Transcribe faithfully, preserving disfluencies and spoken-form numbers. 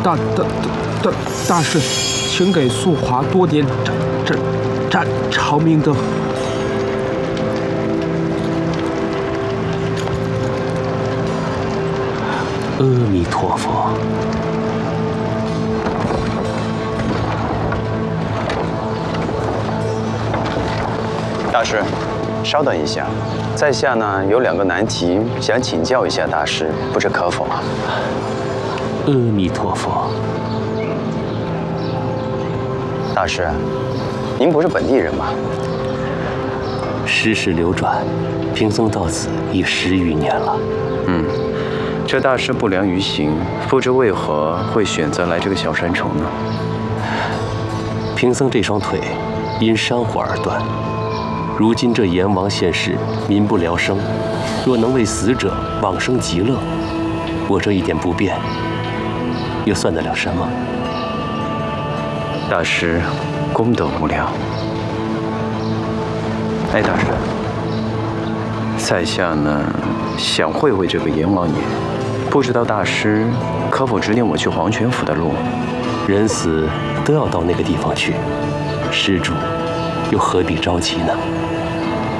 大大大大师，请给素华多点这这这长明灯。 阿弥陀佛。 大师，稍等一下，在下呢有两个难题想请教一下大师，不知可否？ 阿弥陀佛。 大师，您不是本地人吗？ 世事流转，贫僧到此已十余年了。 嗯，这大师不良于行，不知为何会选择来这个小山城呢？ 贫僧这双腿因山火而断，如今这阎王现世，民不聊生，若能为死者往生极乐，我这一点不便，又算得了什么？ 大师功德无量。哎，大师，在下呢想会会这个阎王爷，不知道大师可否指点我去黄泉府的路？ 人死都要到那个地方去，施主又何必着急呢？